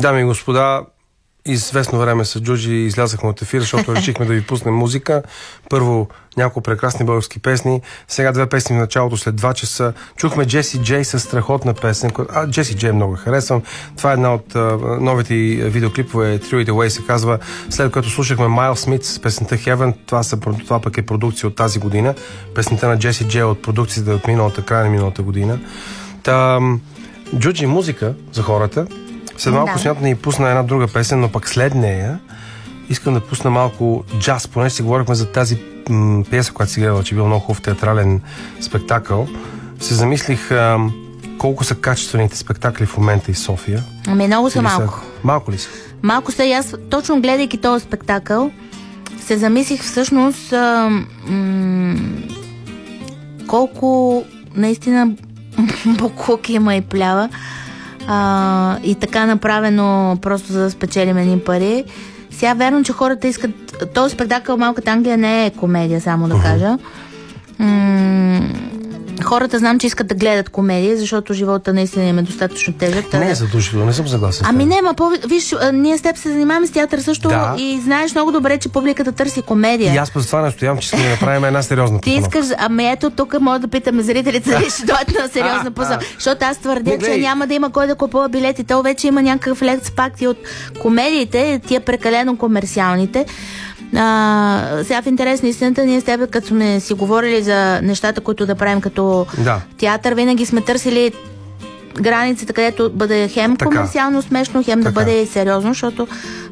Дами и господа, известно време с Джуджи излязахме от ефир, защото решихме да ви пуснем музика. Първо няколко прекрасни български песни, сега две песни в началото след 2 часа. Чухме Джеси Джей с страхотна песен. Джеси Джей много харесвам. Това е една от новите видеоклипове, Threw It Away се казва, след като слушахме Майл Смит с песента Heaven. Това пък е продукция от тази година. Песента на Джеси Джей от продукцията от миналата, края на миналата година. Джуджи музика за хората. След малко смятам да ни пусна една друга песен, но пък след нея искам да пусна малко джаз, понеже си говорихме за тази пиеса, която си гледала, че бил много хубав театрален спектакъл. Се замислих колко са качествените спектакли в момента и София. Ами много са малко. Малко ли са? Малко са и аз, точно гледайки този спектакъл, се замислих всъщност колко наистина буклук има и плява. И така направено просто за да спечелим едни пари. Сега верно, че хората искат... Този спектакъл Малката Англия не е комедия, само да кажа. Хората знам, че искат да гледат комедия, защото живота наистина им е достатъчно тежък. Не е задушително, не съм съгласен. Ами не, виж, ние с теб се занимаваме с театър също и знаеш много добре, че публиката търси комедия. И аз по това настоявам, че ще направим една сериозна постановка. Ти искаш, ами ето тук може да питаме зрителите дали ще дойдат на сериозна постановка. Защото аз твърдя, че няма да има кой да купува билети. То вече има някакъв лек пакт и от комедиите, тия прекалено комерциалните. Сега в интерес на истината, ние с теб, като сме си говорили за нещата, които да правим като театър, винаги сме търсили границата, където бъде хем комерциално смешно, хем да бъде сериозно, защото